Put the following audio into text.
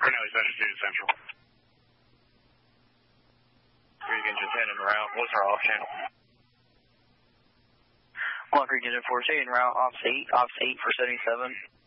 Cornell 72 Central. Engine 10 en route. What's our off channel? Block Engine 42 en route, off seat for 77.